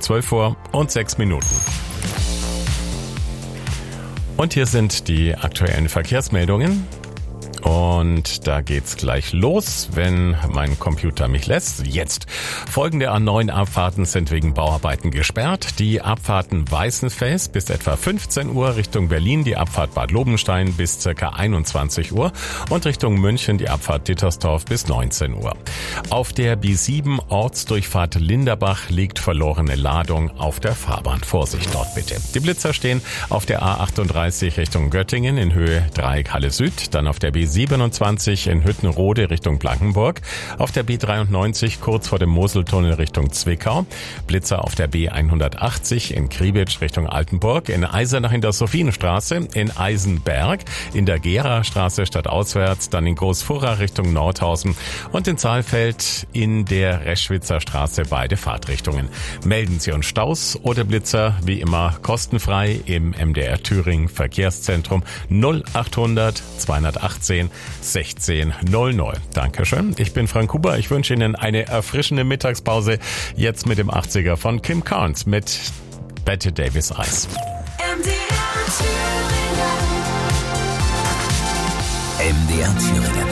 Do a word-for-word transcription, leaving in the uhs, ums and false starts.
zwölf Uhr und sechs Minuten. Und hier sind die aktuellen Verkehrsmeldungen. Und da geht's gleich los, wenn mein Computer mich lässt. Jetzt. Folgende A neun Abfahrten sind wegen Bauarbeiten gesperrt. Die Abfahrten Weißenfels bis etwa fünfzehn Uhr, Richtung Berlin die Abfahrt Bad Lobenstein bis ca. einundzwanzig Uhr und Richtung München die Abfahrt Dittersdorf bis neunzehn Uhr. Auf der B sieben Ortsdurchfahrt Linderbach liegt verlorene Ladung auf der Fahrbahn. Vorsicht dort bitte. Die Blitzer stehen auf der A achtunddreißig Richtung Göttingen in Höhe Dreieck Halle Süd, dann auf der B siebenundzwanzig in Hüttenrode Richtung Blankenburg, auf der B dreiundneunzig kurz vor dem Moseltunnel Richtung Zwickau, Blitzer auf der B hundertachtzig in Kriebitsch Richtung Altenburg, in Eisenach in der Sophienstraße, in Eisenberg, in der Gera-Straße stadtauswärts, dann in Großfurra Richtung Nordhausen und in Saalfeld in der Reschwitzer Straße beide Fahrtrichtungen. Melden Sie uns Staus oder Blitzer wie immer kostenfrei im M D R Thüringen Verkehrszentrum null achthundert zweihundertachtzehn sechzehn null null. Dankeschön. Ich bin Frank Huber. Ich wünsche Ihnen eine erfrischende Mittagspause. Jetzt mit dem achtziger von Kim Carnes mit Bette Davis Eyes. M D R Thüringen. M D R Thüringen.